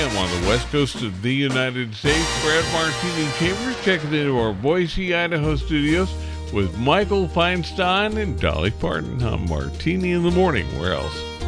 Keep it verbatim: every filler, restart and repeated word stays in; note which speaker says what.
Speaker 1: I'm on the west coast of the United States. Brad Martini Chambers checking into our Boise, Idaho studios with Michael Feinstein and Dolly Parton on Martini in the Morning. Where else?